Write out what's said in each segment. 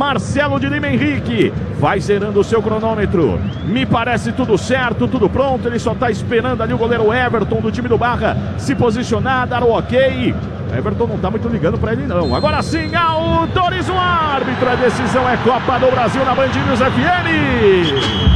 Marcelo de Lima Henrique vai zerando o seu cronômetro. Me parece tudo certo, tudo pronto. Ele só está esperando ali o goleiro Everton do time do Barra se posicionar, dar o ok. Everton não está muito ligando para ele não. Agora sim, autoriza o árbitro. A decisão é Copa do Brasil na Band News FM.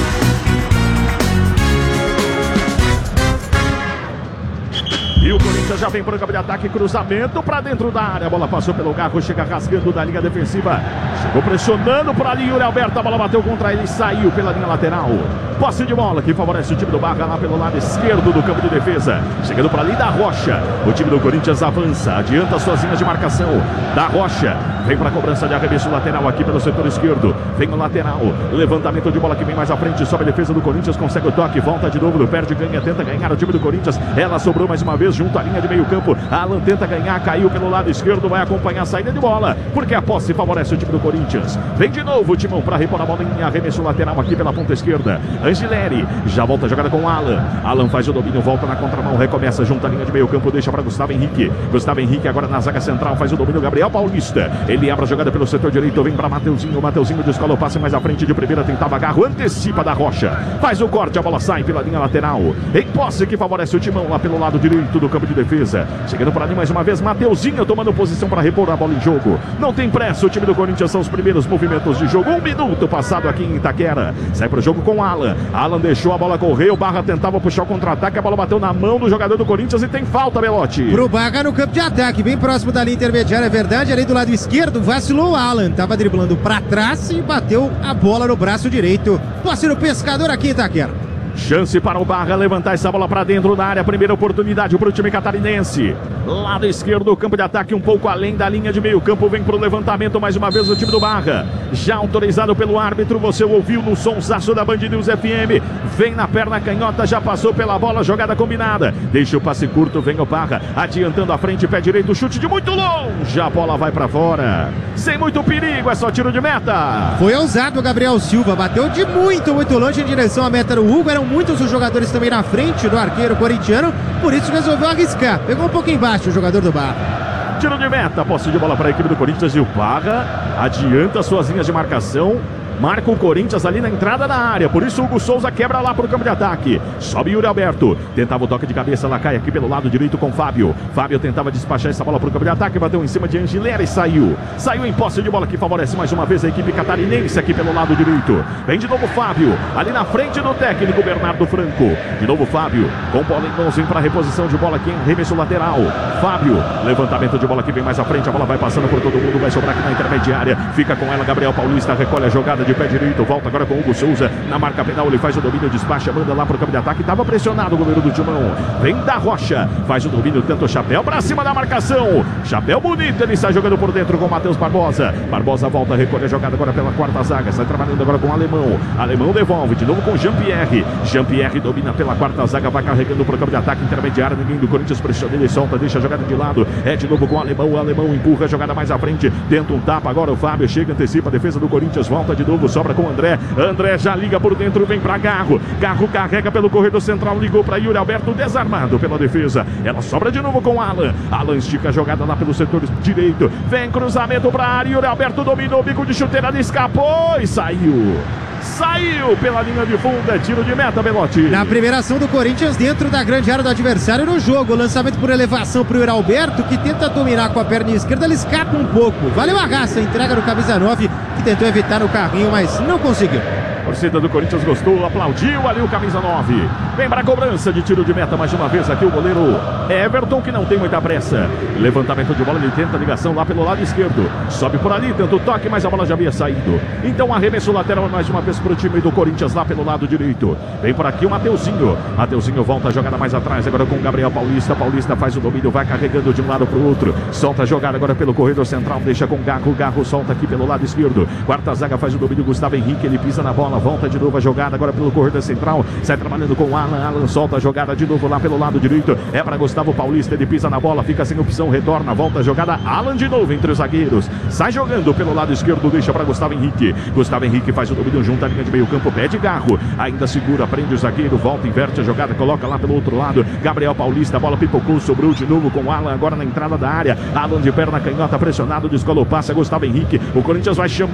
E o Corinthians já vem para o campo de ataque, cruzamento para dentro da área. A bola passou pelo Garro, chega rasgando da linha defensiva. Chegou pressionando por ali Yuri Alberto. A bola bateu contra ele e saiu pela linha lateral. Posse de bola que favorece o time do Barra lá pelo lado esquerdo do campo de defesa. Chegando para ali da Rocha. O time do Corinthians avança, adianta suas linhas de marcação. Da Rocha vem para a cobrança de arremesso lateral aqui pelo setor esquerdo. Vem o lateral, levantamento de bola que vem mais à frente. Sobe a defesa do Corinthians, consegue o toque, volta de novo, perde, ganha, tenta ganhar o time do Corinthians. Ela sobrou mais uma vez junto à linha de meio campo. Alan tenta ganhar, caiu pelo lado esquerdo, vai acompanhar a saída de bola, porque a posse favorece o time do Corinthians. Vem de novo o Timão para repor a bola em arremesso lateral aqui pela ponta esquerda. Angileri já volta a jogada com o Alan. Alan faz o domínio, volta na contramão, recomeça junto à linha de meio campo, deixa para Gustavo Henrique. Gustavo Henrique agora na zaga central, faz o domínio, Gabriel Paulista. Ele abre a jogada pelo setor direito, vem para Mateuzinho. Mateuzinho descola o passe mais à frente de primeira, tentava Garro, antecipa da Rocha. Faz o corte, a bola sai pela linha lateral. Em posse que favorece o Timão lá pelo lado direito do campo de defesa. Chegando por ali mais uma vez, Mateuzinho tomando posição para repor a bola em jogo. Não tem pressa, o time do Corinthians são os primeiros movimentos de jogo. 1 minuto passado aqui em Itaquera. Sai para o jogo com Alan. Alan deixou a bola correr, o Barra tentava puxar o contra-ataque, a bola bateu na mão do jogador do Corinthians e tem falta, Belotti. Pro Barra no campo de ataque, bem próximo da linha intermediária, é verdade, ali do lado esquerdo, vacilou o Alan, tava driblando para trás e bateu a bola no braço direito. Posse no Pescador aqui em Itaquera. Chance para o Barra levantar essa bola para dentro da área. Primeira oportunidade para o time catarinense. Lado esquerdo do campo de ataque, um pouco além da linha de meio campo. Vem para o levantamento mais uma vez o time do Barra. Já autorizado pelo árbitro, você ouviu no sonsaço da Band News FM. Vem na perna canhota, já passou pela bola, jogada combinada. Deixa o passe curto, vem o Barra. Adiantando a frente, pé direito, chute de muito longe. A bola vai para fora. Sem muito perigo, é só tiro de meta. Foi ousado o Gabriel Silva, bateu de muito longe em direção à meta do Hugo. Eram muitos os jogadores também na frente do arqueiro corintiano, por isso resolveu arriscar. Pegou um pouco embaixo o jogador do Barra. Tiro de meta, posse de bola para a equipe do Corinthians e o Barra adianta suas linhas de marcação. Marca o Corinthians ali na entrada da área. Por isso o Hugo Souza quebra lá para o campo de ataque. Sobe Yuri Alberto. Tentava o toque de cabeça. Ela cai aqui pelo lado direito com Fábio. Fábio tentava despachar essa bola para o campo de ataque. Bateu em cima de Angileri e saiu. Saiu em posse de bola que favorece mais uma vez a equipe catarinense aqui pelo lado direito. Vem de novo Fábio. Ali na frente do técnico Bernardo Franco. De novo Fábio. Com bola em mãos. Vem para a reposição de bola aqui em arremesso lateral. Fábio. Levantamento de bola que vem mais à frente. A bola vai passando por todo mundo. Vai sobrar aqui na intermediária. Fica com ela Gabriel Paulista. Recolhe a jogada de pé direito. Volta agora com o Hugo Souza na marca penal, ele faz o domínio, despacha, manda lá para o campo de ataque, estava pressionado o goleiro do Timão, vem da Rocha, faz o domínio, tenta o Chapéu para cima da marcação, Chapéu bonito, ele sai jogando por dentro com o Matheus Barbosa, Barbosa volta, recolhe a jogada agora pela quarta zaga, sai trabalhando agora com o Alemão devolve, de novo com Jean-Pierre domina pela quarta zaga, vai carregando para o campo de ataque intermediário, ninguém do Corinthians pressiona, ele solta, deixa a jogada de lado, é de novo com o Alemão empurra a jogada mais à frente, tenta um tapa, agora o Fábio chega, antecipa a defesa do Corinthians, volta de novo, sobra com o André já liga por dentro, vem para Garro carrega pelo corredor central, ligou para Yuri Alberto, desarmado pela defesa, ela sobra de novo com Alan estica a jogada lá pelo setor direito, vem cruzamento para a área, Yuri Alberto dominou, bico de chuteira, ele escapou e saiu pela linha de fundo, é tiro de meta, Belotti. Na primeira ação do Corinthians dentro da grande área do adversário no jogo, lançamento por elevação para o Yuri Alberto, que tenta dominar com a perna esquerda, ele escapa um pouco, valeu a raça, entrega no camisa 9, que tentou evitar o carrinho, mas não conseguiu. A torcida do Corinthians gostou, aplaudiu ali o camisa 9. Vem para a cobrança de tiro de meta mais uma vez aqui o goleiro Everton, que não tem muita pressa. Levantamento de bola, ele tenta a ligação lá pelo lado esquerdo. Sobe por ali, tenta o toque, mas a bola já havia saído. Então arremesso lateral mais uma vez para o time do Corinthians lá pelo lado direito. Vem por aqui o Mateuzinho. Mateuzinho volta a jogada mais atrás, agora com o Gabriel Paulista. Paulista faz o domínio, vai carregando de um lado para o outro. Solta a jogada agora pelo corredor central, deixa com Garro. Garro solta aqui pelo lado esquerdo. Quarta zaga faz o domínio, Gustavo Henrique, ele pisa na bola. Volta de novo a jogada agora pelo corredor central, sai trabalhando com o Alan solta a jogada de novo lá pelo lado direito, é para Gustavo Paulista, ele pisa na bola, fica sem opção, retorna, volta a jogada, Alan de novo entre os zagueiros, sai jogando pelo lado esquerdo, deixa para Gustavo Henrique faz o domínio junto à linha de meio campo, pede Garro, ainda segura, prende o zagueiro, volta, inverte a jogada, coloca lá pelo outro lado, Gabriel Paulista, a bola pipocou, sobrou de novo com o Alan agora na entrada da área, Alan de perna canhota, pressionado, descola o passe, Gustavo Henrique, o Corinthians vai chamar